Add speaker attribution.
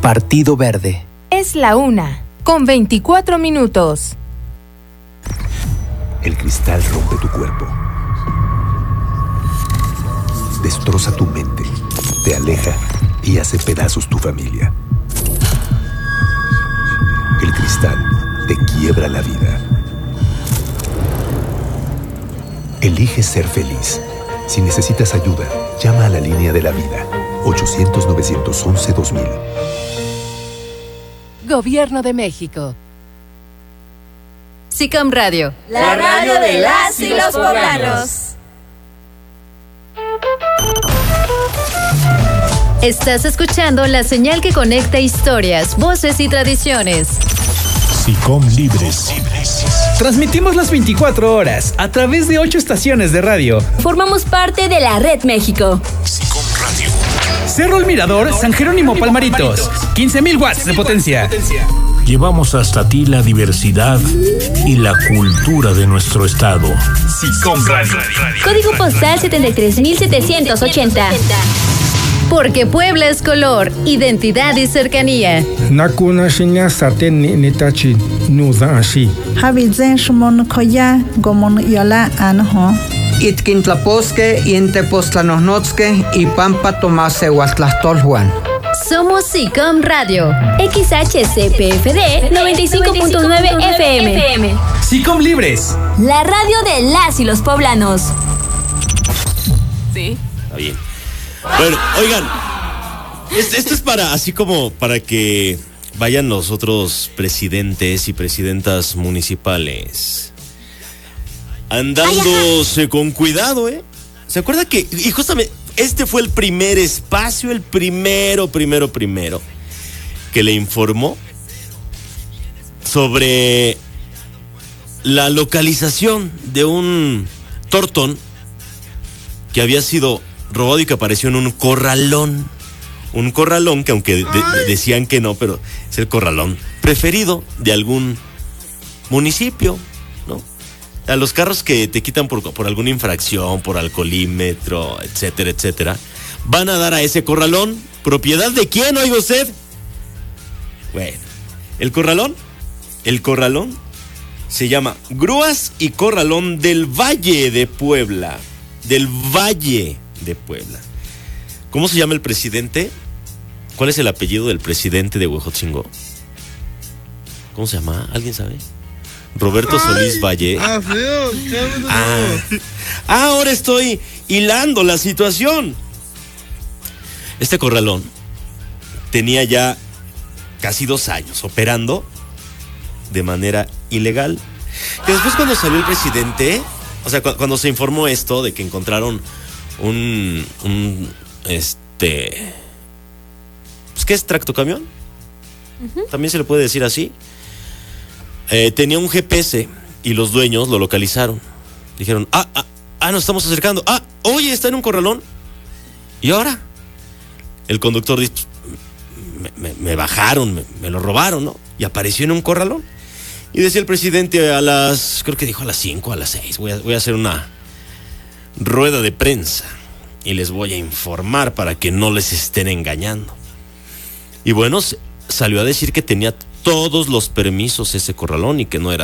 Speaker 1: Partido Verde.
Speaker 2: Es la 1:24.
Speaker 3: El cristal rompe tu cuerpo. Destroza tu mente, te aleja y hace pedazos tu familia. El cristal te quiebra la vida. Elige ser feliz. Si necesitas ayuda, llama a la línea de la vida. 800-911-2000.
Speaker 4: Gobierno de México.
Speaker 5: SICOM Radio.
Speaker 6: La radio de las y los poblanos.
Speaker 5: Estás escuchando la señal que conecta historias, voces y tradiciones.
Speaker 7: SICOM Libres.
Speaker 8: Transmitimos las 24 horas a través de 8 estaciones de radio.
Speaker 6: Formamos parte de la Red México.
Speaker 7: SICOM Radio.
Speaker 8: Cerro El Mirador, San Jerónimo Palmaritos. 15,000 watts de potencia.
Speaker 7: Llevamos hasta ti la diversidad y la cultura de nuestro estado. SICOM Radio.
Speaker 6: Código postal 73,780.
Speaker 5: Porque Puebla es color, identidad y cercanía.
Speaker 9: Nakuna shinya saten netachi nuza ashi.
Speaker 10: Habizen shmon koya gomon yola anho.
Speaker 11: Itkintlaposque, Intepostlanosnotzque y Pampa Tomase Huatlastolhuan.
Speaker 5: Somos SICOM Radio.
Speaker 6: XHCPFD 95.9 FM.
Speaker 8: SICOM Libres.
Speaker 6: La radio de las y los poblanos.
Speaker 12: Sí. Está bien. Bueno, oigan, esto es para, así como para que vayan los otros presidentes y presidentas municipales andándose con cuidado, ¿eh? ¿Se acuerda que, y justamente, este fue el primer espacio, el primero que le informó sobre la localización de un tortón que había sido robado y que apareció en un corralón que aunque decían que no, pero es el corralón preferido de algún municipio, ¿no? A los carros que te quitan por alguna infracción, por alcoholímetro, etcétera, van a dar a ese corralón. ¿Propiedad de quién, oiga usted? Bueno, el corralón se llama Grúas y Corralón del Valle de Puebla. ¿Cómo se llama el presidente? ¿Cuál es el apellido del presidente de Huejotzingo? ¿Cómo se llama? ¿Alguien sabe? Roberto Solís Valle. Ahora estoy hilando la situación. Este corralón tenía ya casi 2 años operando de manera ilegal. Que después, cuando salió el presidente, o sea, cuando se informó esto de que encontraron pues, ¿qué es? ¿Tractocamión? También se le puede decir así. Tenía un GPS y los dueños lo localizaron. Dijeron, nos estamos acercando. Oye, está en un corralón. ¿Y ahora? El conductor dice, me bajaron, me lo robaron, ¿no? Y apareció en un corralón. Y decía el presidente creo que dijo a las 5, a las 6, voy a hacer una rueda de prensa y les voy a informar para que no les estén engañando. Y bueno, salió a decir que tenía todos los permisos ese corralón y que no era